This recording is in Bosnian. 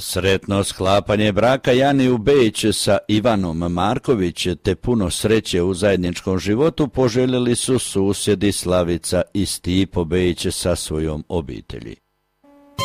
Sretno sklapanje braka Janiju Bejić sa Ivanom Marković te puno sreće u zajedničkom životu poželjeli su susjedi Slavica i Stipo Bejić sa svojom obitelji.